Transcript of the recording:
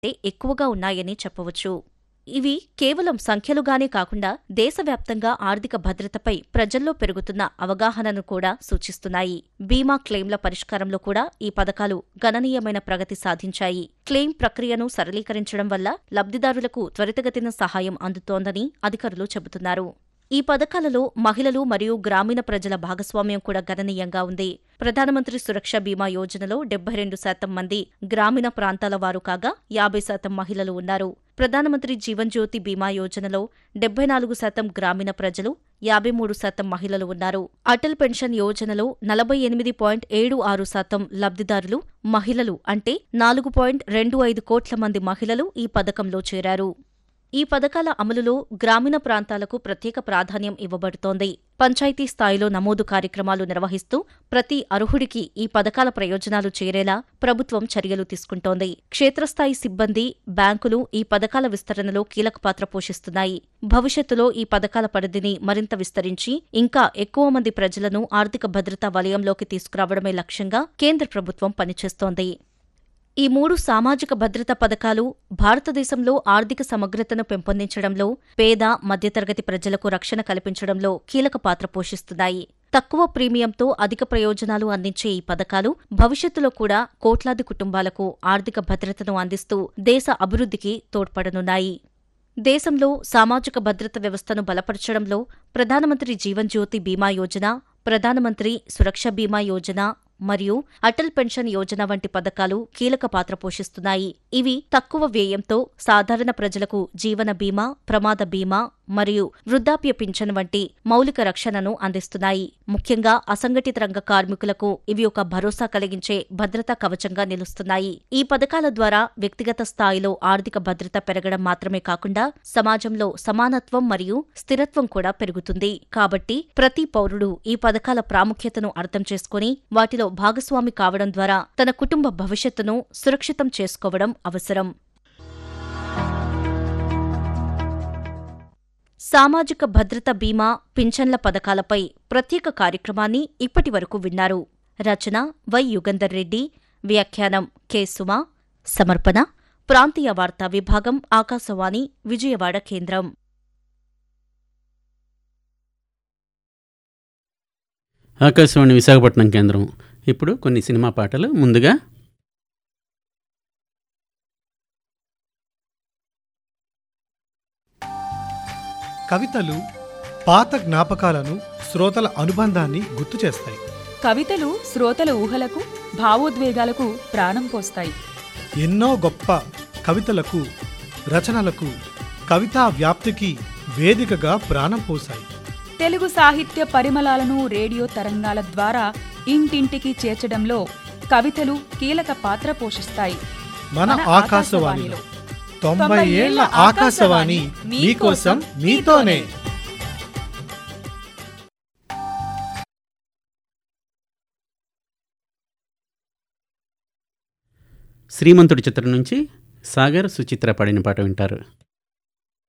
ఎక్కువగా ఉన్నాయని చెప్పవచ్చు. ఇవి కేవలం సంఖ్యలుగానే కాకుండా దేశవ్యాప్తంగా ఆర్థిక భద్రతపై ప్రజల్లో పెరుగుతున్న అవగాహనను కూడా సూచిస్తున్నాయి. బీమా క్లెయిమ్ల పరిష్కారంలో కూడా ఈ పథకాలు గణనీయమైన ప్రగతి సాధించాయి. క్లెయిమ్ ప్రక్రియను సరళీకరించడం వల్ల లబ్ధిదారులకు త్వరితగతిన సహాయం అందుతోందని అధికారులు చెబుతున్నారు. ఈ పథకాలలో మహిళలు మరియు గ్రామీణ ప్రజల భాగస్వామ్యం కూడా గణనీయంగా ఉంది. ప్రధానమంత్రి సురక్ష బీమా యోజనలో 72% మంది గ్రామీణ ప్రాంతాల వారు కాగా 50% మహిళలు ఉన్నారు. ప్రధానమంత్రి జీవన్ జ్యోతి బీమా యోజనలో 74% గ్రామీణ ప్రజలు, 53% మహిళలు ఉన్నారు. అటల్ పెన్షన్ యోజనలో 48.76% లబ్ధిదారులు మహిళలు అంటే 4.25 కోట్ల మంది మహిళలు ఈ పథకంలో చేరారు. ఈ పథకాల అమలులో గ్రామీణ ప్రాంతాలకు ప్రత్యేక ప్రాధాన్యం ఇవ్వబడుతోంది. పంచాయతీ స్థాయిలో నమోదు కార్యక్రమాలు నిర్వహిస్తూ ప్రతి అర్హుడికి ఈ పథకాల ప్రయోజనాలు చేరేలా ప్రభుత్వం చర్యలు తీసుకుంటోంది. క్షేత్రస్థాయి సిబ్బంది, బ్యాంకులు ఈ పథకాల విస్తరణలో కీలక పాత్ర పోషిస్తున్నాయి. భవిష్యత్తులో ఈ పథకాల పరిధిని మరింత విస్తరించి ఇంకా ఎక్కువ మంది ప్రజలను ఆర్థిక భద్రతా వలయంలోకి తీసుకురావడమే లక్ష్యంగా కేంద్ర ప్రభుత్వం పనిచేస్తోంది. ఈ 3 సామాజిక భద్రతా పథకాలు భారతదేశంలో ఆర్థిక సమగ్రతను పెంపొందించడంలో, పేద, మధ్యతరగతి ప్రజలకు రక్షణ కల్పించడంలో కీలక పాత్ర పోషిస్తున్నాయి. తక్కువ ప్రీమియంతో అధిక ప్రయోజనాలు అందించే ఈ పథకాలు భవిష్యత్తులో కూడా కోట్లాది కుటుంబాలకు ఆర్థిక భద్రతను అందిస్తూ దేశ అభివృద్ధికి తోడ్పడనున్నాయి. దేశంలో సామాజిక భద్రత వ్యవస్థను బలపరచడంలో ప్రధానమంత్రి జీవన్ జ్యోతి బీమా యోజన, ప్రధానమంత్రి సురక్ష బీమా యోజన మరియు అటల్ పెన్షన్ యోజన వంటి పథకాలు కీలక పాత్ర పోషిస్తున్నాయి. ఇవి తక్కువ వ్యయంతో సాధారణ ప్రజలకు జీవన బీమా, ప్రమాద బీమా మరియు వృద్ధాప్య పింఛన్ వంటి మౌలిక రక్షణను అందిస్తున్నాయి. ముఖ్యంగా అసంఘటిత రంగ కార్మికులకు ఇవి ఒక భరోసా కలిగించే భద్రతా కవచంగా నిలుస్తున్నాయి. ఈ పథకాల ద్వారా వ్యక్తిగత స్థాయిలో ఆర్థిక భద్రత పెరగడం మాత్రమే కాకుండా సమాజంలో సమానత్వం మరియు స్థిరత్వం కూడా పెరుగుతుంది. కాబట్టి ప్రతి పౌరుడు ఈ పథకాల ప్రాముఖ్యతను అర్థం చేసుకుని వాటిలో భాగస్వామి కావడం ద్వారా తన కుటుంబ భవిష్యత్తును సురక్షితం చేసుకోవడం అవసరం. సామాజిక భద్రత బీమా, పింఛన్ల పథకాలపై ప్రత్యేక కార్యక్రమాన్ని ఇప్పటివరకు విన్నారు. రచన వై యుగంధర్ రెడ్డి, వ్యాఖ్యానం కె సుమ, సమర్పణ ప్రాంతీయ వార్తా విభాగం, ఆకాశవాణి విజయవాడ కేంద్రం. ఆకాశవాణి విశాఖపట్నం కేంద్రం. ఇప్పుడు కొన్ని సినిమా పాటలు. ముందుగా కవితలు పాత జ్ఞాపకాలను, శ్రోతల అనుబంధాన్ని గుర్తు చేస్తాయి. కవితలు శ్రోతల ఊహలకు, భావోద్వేగాలకు ప్రాణం పోస్తాయి. ఎన్నో గొప్ప కవితలకు, రచనలకు, కవితా వ్యాప్తికి వేదికగా ప్రాణం పోశాయి. తెలుగు సాహిత్య పరిమళాలను రేడియో తరంగాల ద్వారా ఇంటింటికి చేర్చడంలో కవితలు కీలక పాత్ర పోషిస్తాయి. మన ఆకాశవాణిలో 90 ఏళ్ల ఆకాశవాణి మీకోసం, మీతోనే. శ్రీమంతుడి చిత్రం నుంచి సాగర్, సుచిత్ర పాడిన పాట వింటారు.